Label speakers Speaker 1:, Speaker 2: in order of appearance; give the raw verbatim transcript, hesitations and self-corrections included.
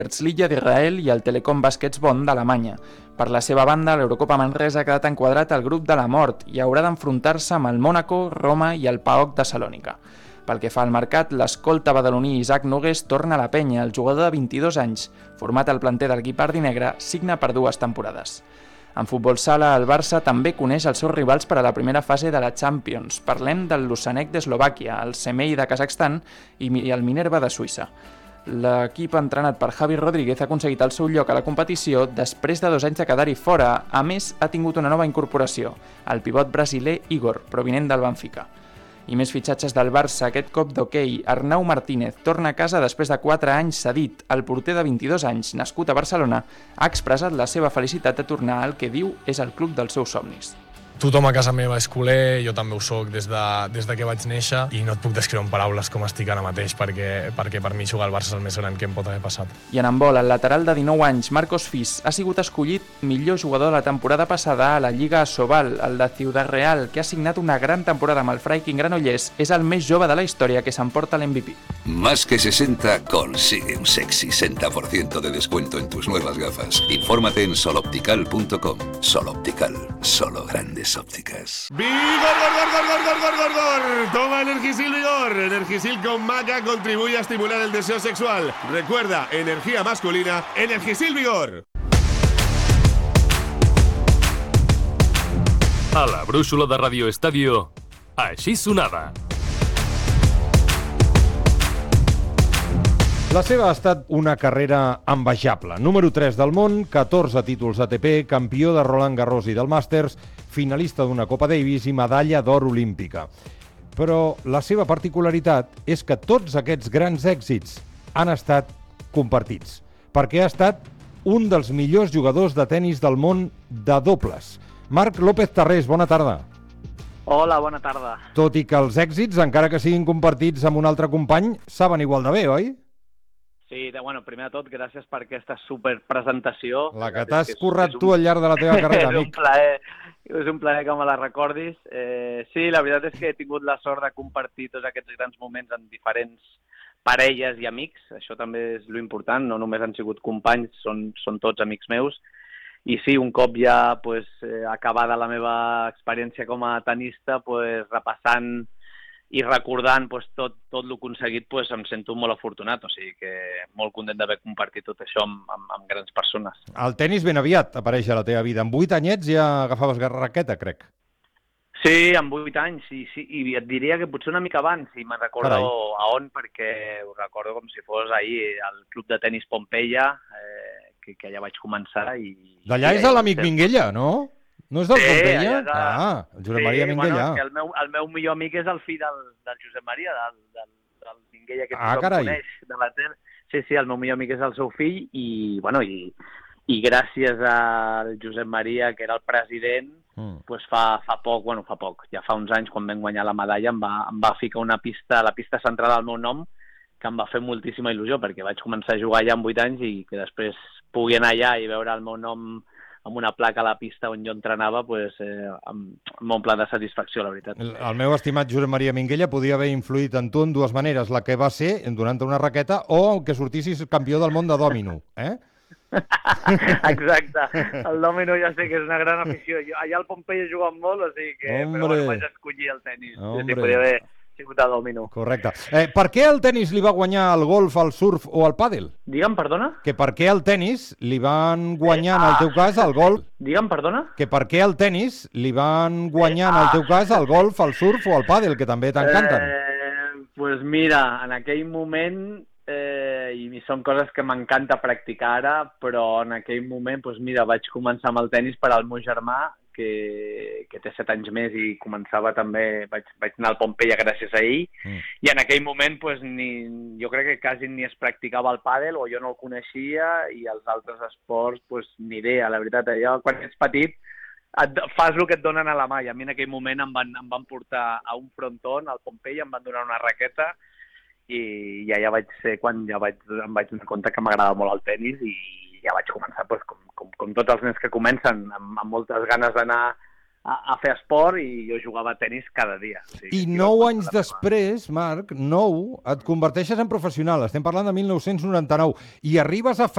Speaker 1: Herzliya d'Israel i el Telekom Baskets Bonn d'Alemanya. Per la seva banda, l'Eurocopa Manresa ha quedat enquadrat al grup de la mort i haurà d'enfrontar-se amb el Mónaco, Roma i el P A O K de Salònica. Pel que fa al mercat, l'escolta badaloní Isaac Nogués torna a la penya. El jugador de vint-i-dos anys, format al planter del Guipardi Negre, signa per dues temporades. En futbol sala, el Barça també coneix els seus rivals per a la primera fase de la Champions. Parlem del Lusanek d'Eslovàquia, el Semei de Kazakhstan i el Minerva de Suïssa. L'equip entrenat per Javi Rodríguez ha aconseguit el seu lloc a la competició després de dos anys de quedar-hi fora. A més, ha tingut una nova incorporació, el pivot brasiler Igor, provinent del Benfica. I més fitxatges del Barça, aquest cop d'hoquei. Arnau Martínez torna a casa després de quatre anys cedit. El porter de vint-i-dos anys, nascut a Barcelona, ha expressat la seva felicitat de tornar al que diu és el club dels seus somnis.
Speaker 2: Tothom a casa meva és culer, jo també ho soc des de, des de que vaig néixer i no et puc descriure en paraules com estic ara mateix perquè, perquè per mi jugar al Barça és el més gran que em pot haver passat.
Speaker 1: I en handbol, el lateral de dinou anys, Marcos Fis, ha sigut escollit millor jugador de la temporada passada a la Lliga Asobal. El de Ciudad Real, que ha signat una gran temporada amb el Freiking Granollers, és el més jove de la història que s'emporta l'M V P.
Speaker 3: Más que sesenta consigue un sexy sesenta por ciento de descuento en tus nuevas gafas. Infórmate en soloptical punto com. Soloptical, solo grandes ópticas.
Speaker 4: ¡Vigor, gor, gor, gor, gor, gor, gor, gor! Toma Energisil Vigor. Energisil con maca contribuye a estimular el deseo sexual. Recuerda, energía masculina, Energisil Vigor.
Speaker 5: A la brúixola de Radio Estadio, així sonava.
Speaker 6: La seva ha estat una carrera envejable. Número tres del món, catorze títols A T P, campió de Roland Garros i del Masters, finalista d'una Copa Davis i medalla d'or olímpica. Però la seva particularitat és que tots aquests grans èxits han estat compartits, perquè ha estat un dels millors jugadors de tennis del món de dobles. Marc López Tarrés, bona tarda.
Speaker 7: Hola, bona tarda.
Speaker 6: Tot i que els èxits, encara que siguin compartits amb un altre company, saben igual de bé, oi?
Speaker 7: Sí, de, bueno, primer de tot, gràcies per aquesta superpresentació.
Speaker 6: La que t'has currat tu al llarg de la teva carrera, amic.
Speaker 7: És un plaer, és un plaer que me la recordis. Eh, sí, la veritat és que he tingut la sort de compartir tots aquests grans moments amb diferents parelles i amics. Això també és lo important, no només han sigut companys, són, són tots amics meus. I sí, un cop ja pues, eh, acabada la meva experiència com a tenista, pues, repassant i recordant pues, tot, tot el aconseguit, pues, em sento molt afortunat, o sigui que molt content d'haver compartit tot això amb, amb, amb grans persones.
Speaker 6: El tenis ben aviat apareix a la teva vida. Amb vuit anyets ja agafaves raqueta, crec.
Speaker 7: Sí, amb vuit anys, sí, sí, i et diria que potser una mica abans, i me'n recordo Carai. a on, perquè ho recordo com si fos ahir al club de tenis Pompeia, eh, que, que allà vaig començar. I
Speaker 6: d'allà és l'amic Minguella, no? No és del
Speaker 7: sí,
Speaker 6: Pompeia?
Speaker 7: De...
Speaker 6: Ah, el Josep sí, Maria Minguella.
Speaker 7: Bueno, el, meu, el meu millor amic és el fill del, del Josep Maria, del, del, del Minguella, que
Speaker 6: ah,
Speaker 7: tothom
Speaker 6: carai.
Speaker 7: coneix. De la tele. Sí, sí, el meu millor amic és el seu fill, i, bueno, i, i gràcies al Josep Maria, que era el president, mm. pues fa, fa poc, bueno, fa poc, ja fa uns anys, quan vam guanyar la medalla, em va, em va ficar una pista, la pista central al meu nom, que em va fer moltíssima il·lusió, perquè vaig començar a jugar allà amb vuit anys i que després pugui anar allà i veure el meu nom amb una placa a la pista on jo entrenava, pues, eh, amb un pla de satisfacció, la veritat.
Speaker 6: El, el meu estimat Josep Maria Minguella podia haver influït en tu en dues maneres, la que va ser donant-te una raqueta o que sortissis campió del món de dòmino, eh?
Speaker 7: Exacte, el dòmino ja sé que és una gran afició. Jo, allà al Pompeia he jugat molt, o sigui que però, bueno, vaig escollir el tenis. Sí, sí, podria haver sigut a dòmino.
Speaker 6: Correcte. Eh, per què el tenis li va guanyar el golf, el surf o el pàdel?
Speaker 7: Digue'm, perdona?
Speaker 6: Que per què el tenis li van guanyar, en el teu cas, el golf?
Speaker 7: Digue'm, perdona?
Speaker 6: Que per què el tenis li van guanyar, en el teu cas, el golf, el surf o el pàdel, que també t'encanten?
Speaker 7: Eh, pues mira, en aquell moment, eh, i són coses que m'encanta practicar ara, però en aquell moment, pues mira, vaig començar amb el tenis per al meu germà, que, que té set anys més i començava també, vaig, vaig anar al Pompeia gràcies a ell, mm. i en aquell moment pues, ni, jo crec que quasi ni es practicava el pàdel o jo no el coneixia i els altres esports pues, ni idea, la veritat. Jo, quan ets petit et, fas el que et donen a la mà i a mi en aquell moment em van, em van portar a un frontón al Pompeia, em van donar una raqueta i ja, ja vaig ser quan ja vaig, em vaig donar compte que m'agradava molt el tenis i ja vaig començar, pues, com, com, com tots els nens que comencen, amb, amb moltes ganes d'anar a, a fer esport i jo jugava a tenis cada dia. O sigui,
Speaker 6: I nou anys després, Marc, nou, et converteixes en professional. Estem parlant de mil nou-cents noranta-nou i arribes a